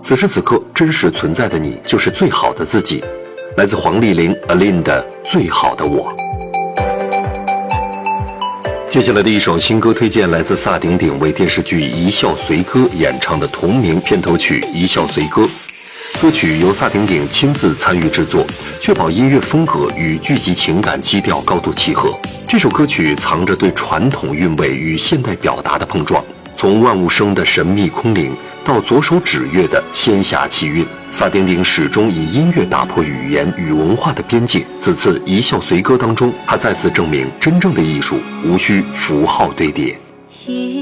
此时此刻真实存在的你就是最好的自己。来自黄丽玲 Aline 的最好的我。接下来的一首新歌推荐来自萨顶顶为电视剧《一笑随歌》演唱的同名片头曲《一笑随歌》。歌曲由萨顶顶亲自参与制作，确保音乐风格与剧集情感基调高度契合。这首歌曲藏着对传统韵味与现代表达的碰撞，从万物生的神秘空灵到左手指月的仙侠气韵，萨顶顶始终以音乐打破语言与文化的边界。此次《一笑随歌》当中，他再次证明真正的艺术无需符号堆叠。